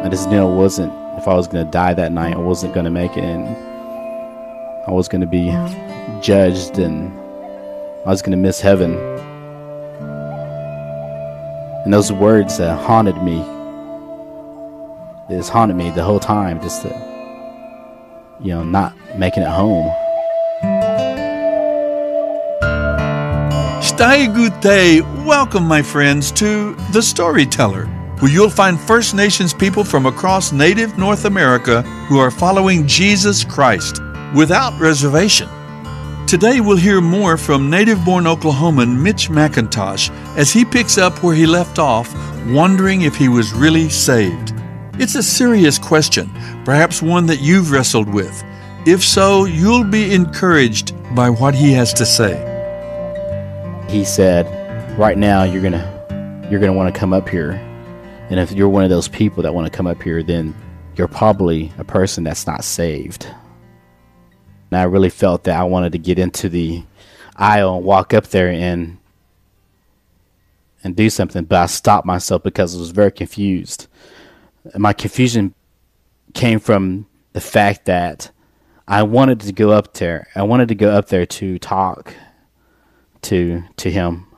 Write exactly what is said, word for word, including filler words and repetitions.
I just knew it wasn't, if I was going to die that night, I wasn't going to make it, and I was going to be judged, and I was going to miss heaven. And those words uh, haunted me. It just haunted me the whole time, just to, you know, not making it home. Stai Gute, welcome my friends to The Storyteller, where you'll find First Nations people from across native North America who are following Jesus Christ without reservation. Today we'll hear more from native-born Oklahoman Mitch McIntosh as he picks up where he left off, wondering if he was really saved. It's a serious question, perhaps one that you've wrestled with. If so, you'll be encouraged by what he has to say. He said, right now you're gonna you're gonna want to come up here, and if you're one of those people that want to come up here, then you're probably a person that's not saved. And I really felt that I wanted to get into the aisle and walk up there and and do something, but I stopped myself because I was very confused. And my confusion came from the fact that I wanted to go up there. I wanted to go up there to talk to to him.